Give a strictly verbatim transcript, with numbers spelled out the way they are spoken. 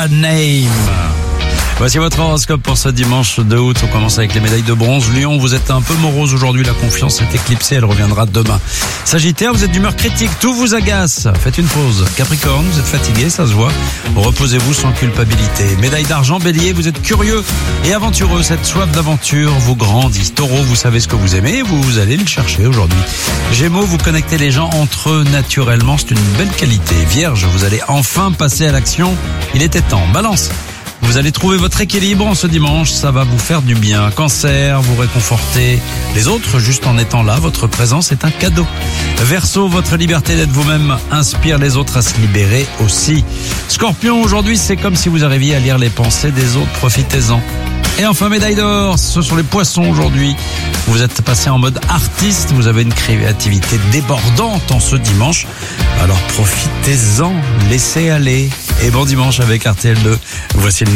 A Name. Voici votre horoscope pour ce dimanche deux août. On commence avec les médailles de bronze. Lion, vous êtes un peu morose aujourd'hui. La confiance est éclipsée. Elle reviendra demain. Sagittaire, vous êtes d'humeur critique. Tout vous agace. Faites une pause. Capricorne, vous êtes fatigué. Ça se voit. Reposez-vous sans culpabilité. Médaille d'argent. Bélier, vous êtes curieux et aventureux. Cette soif d'aventure vous grandit. Taureau, vous savez ce que vous aimez. Vous allez le chercher aujourd'hui. Gémeaux, vous connectez les gens entre eux naturellement. C'est une belle qualité. Vierge, vous allez enfin passer à l'action. Il était temps. Balance, vous allez trouver votre équilibre en ce dimanche, ça va vous faire du bien. Cancer, vous réconfortez les autres juste en étant là, votre présence est un cadeau. Verseau, votre liberté d'être vous-même inspire les autres à se libérer aussi. Scorpion, aujourd'hui c'est comme si vous arriviez à lire les pensées des autres, profitez-en. Et enfin, médaille d'or, ce sont les poissons aujourd'hui. Vous êtes passé en mode artiste, vous avez une créativité débordante en ce dimanche. Alors profitez-en, laissez aller. Et bon dimanche avec R T L deux. Voici le